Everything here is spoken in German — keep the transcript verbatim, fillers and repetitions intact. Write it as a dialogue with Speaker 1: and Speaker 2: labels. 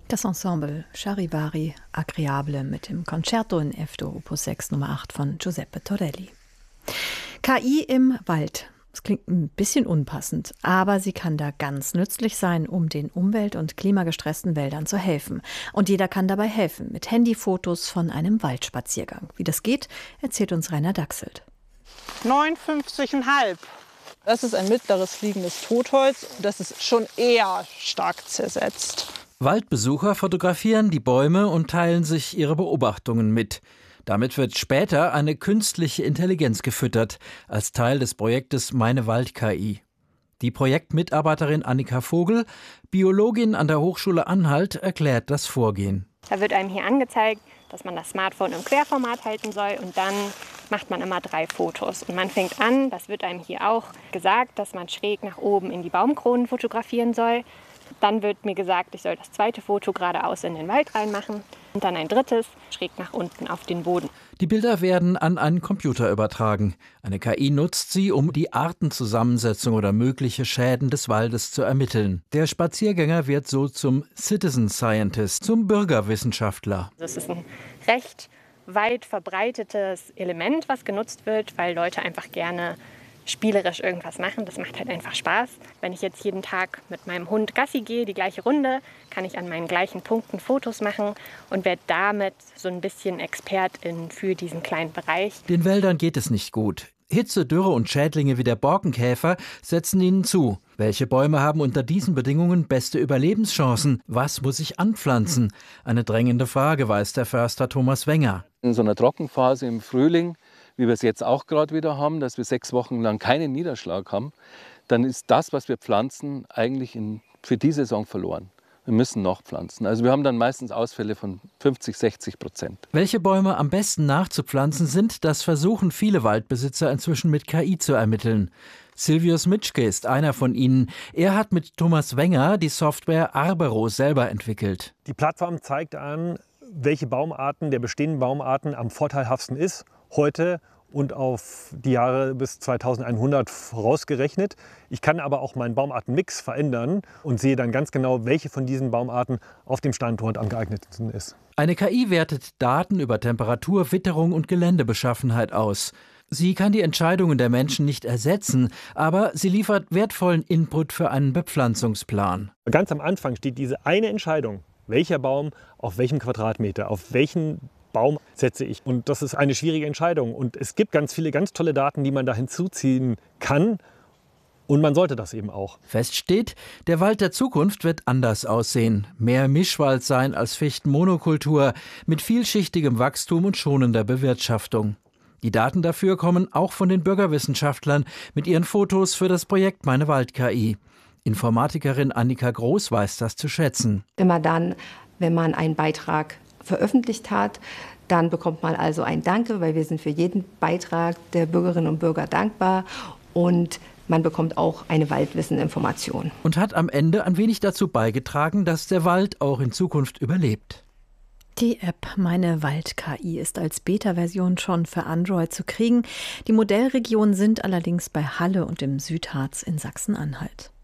Speaker 1: Das Ensemble Charivari Agreeable mit dem Concerto in F-Dur Opus sechs Nummer acht von Giuseppe Torelli. K I im Wald. Das klingt ein bisschen unpassend, aber sie kann da ganz nützlich sein, um den umwelt- und klimagestressten Wäldern zu helfen. Und jeder kann dabei helfen mit Handyfotos von einem Waldspaziergang. Wie das geht, erzählt uns Rainer Dachselt.
Speaker 2: neunundfünfzig Komma fünf. Das ist ein mittleres fliegendes Totholz. Das ist schon eher stark zersetzt.
Speaker 3: Waldbesucher fotografieren die Bäume und teilen sich ihre Beobachtungen mit. Damit wird später eine künstliche Intelligenz gefüttert, als Teil des Projektes Meine Wald-K I. Die Projektmitarbeiterin Annika Vogel, Biologin an der Hochschule Anhalt, erklärt das Vorgehen.
Speaker 4: Da wird einem hier angezeigt, dass man das Smartphone im Querformat halten soll und dann macht man immer drei Fotos. Und man fängt an, das wird einem hier auch gesagt, dass man schräg nach oben in die Baumkronen fotografieren soll. Dann wird mir gesagt, ich soll das zweite Foto geradeaus in den Wald reinmachen und dann ein drittes schräg nach unten auf den Boden.
Speaker 3: Die Bilder werden an einen Computer übertragen. Eine K I nutzt sie, um die Artenzusammensetzung oder mögliche Schäden des Waldes zu ermitteln. Der Spaziergänger wird so zum Citizen Scientist, zum Bürgerwissenschaftler.
Speaker 4: Das ist ein recht weit verbreitetes Element, was genutzt wird, weil Leute einfach gerne spielerisch irgendwas machen. Das macht halt einfach Spaß. Wenn ich jetzt jeden Tag mit meinem Hund Gassi gehe, die gleiche Runde, kann ich an meinen gleichen Punkten Fotos machen und werde damit so ein bisschen Expertin für diesen kleinen Bereich.
Speaker 3: Den Wäldern geht es nicht gut. Hitze, Dürre und Schädlinge wie der Borkenkäfer setzen ihnen zu. Welche Bäume haben unter diesen Bedingungen beste Überlebenschancen? Was muss ich anpflanzen? Eine drängende Frage, weiß der Förster Thomas Wenger.
Speaker 5: In so einer Trockenphase im Frühling, wie wir es jetzt auch gerade wieder haben, dass wir sechs Wochen lang keinen Niederschlag haben, dann ist das, was wir pflanzen, eigentlich in, für die Saison verloren. Wir müssen noch pflanzen. Also wir haben dann meistens Ausfälle von fünfzig, sechzig Prozent.
Speaker 3: Welche Bäume am besten nachzupflanzen sind, das versuchen viele Waldbesitzer inzwischen mit K I zu ermitteln. Silvius Mitschke ist einer von ihnen. Er hat mit Thomas Wenger die Software Arbero selber entwickelt.
Speaker 6: Die Plattform zeigt an, welche Baumarten der bestehenden Baumarten am vorteilhaftesten ist, heute und auf die Jahre bis zweitausendeinhundert vorausgerechnet. Ich kann aber auch meinen Baumartenmix verändern und sehe dann ganz genau, welche von diesen Baumarten auf dem Standort am geeignetsten ist.
Speaker 3: Eine K I wertet Daten über Temperatur, Witterung und Geländebeschaffenheit aus. Sie kann die Entscheidungen der Menschen nicht ersetzen, aber sie liefert wertvollen Input für einen Bepflanzungsplan.
Speaker 6: Ganz am Anfang steht diese eine Entscheidung, welcher Baum auf welchem Quadratmeter, auf welchen Baum setze ich. Und das ist eine schwierige Entscheidung. Und es gibt ganz viele ganz tolle Daten, die man da hinzuziehen kann. Und man sollte das eben auch.
Speaker 3: Fest steht, der Wald der Zukunft wird anders aussehen. Mehr Mischwald sein als Fichtenmonokultur, mit vielschichtigem Wachstum und schonender Bewirtschaftung. Die Daten dafür kommen auch von den Bürgerwissenschaftlern mit ihren Fotos für das Projekt Meine Wald-K I. Informatikerin Annika Groß weiß das zu schätzen.
Speaker 7: Immer dann, wenn man einen Beitrag veröffentlicht hat, dann bekommt man also ein Danke, weil wir sind für jeden Beitrag der Bürgerinnen und Bürger dankbar und man bekommt auch eine Waldwisseninformation.
Speaker 3: Und hat am Ende ein wenig dazu beigetragen, dass der Wald auch in Zukunft überlebt.
Speaker 1: Die App Meine Wald-K I ist als Beta-Version schon für Android zu kriegen. Die Modellregionen sind allerdings bei Halle und im Südharz in Sachsen-Anhalt.